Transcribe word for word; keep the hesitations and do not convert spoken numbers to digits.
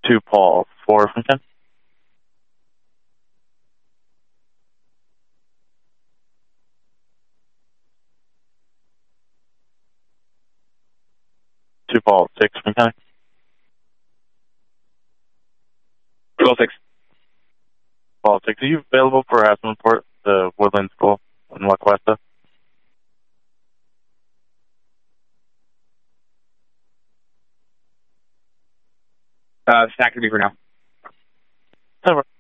to Paul for Finton. To Paul six Finton. Paul six. Paul six. Are you available for harassment report the Woodland School in La Cuesta? Uh, stack to me for now. Over.